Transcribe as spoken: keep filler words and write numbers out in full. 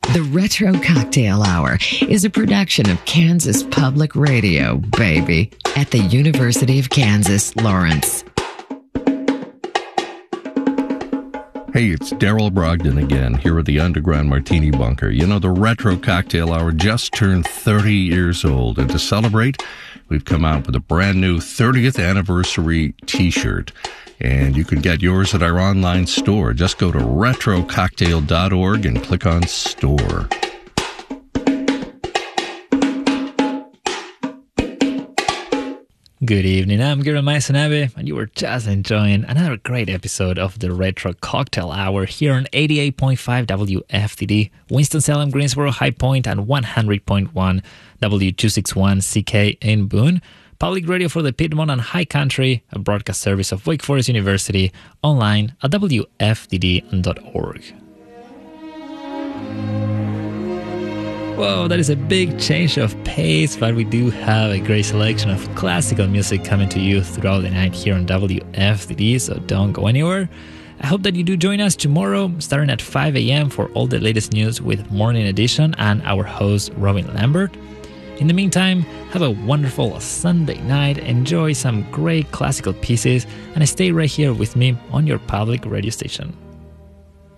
The Retro Cocktail Hour is a production of Kansas Public Radio, baby, at the University of Kansas, Lawrence. Hey, it's Daryl Brogdon again, here at the Underground Martini Bunker. You know, the Retro Cocktail Hour just turned thirty years old, and to celebrate, we've come out with a brand new thirtieth anniversary t-shirt. And you can get yours at our online store. Just go to retro cocktail dot org and click on store. Good evening, I'm Gary Maisanabe, and you were just enjoying another great episode of the Retro Cocktail Hour here on eighty-eight point five W F T D, Winston-Salem, Greensboro, High Point, and one hundred point one W two sixty-one C K in Boone. Public radio for the Piedmont and High Country, a broadcast service of Wake Forest University, online at W F T D dot org. Whoa, that is a big change of pace, but we do have a great selection of classical music coming to you throughout the night here on W F T D, so don't go anywhere. I hope that you do join us tomorrow, starting at five a.m. for all the latest news with Morning Edition and our host, Robin Lambert. In the meantime, have a wonderful Sunday night, enjoy some great classical pieces, and stay right here with me on your public radio station.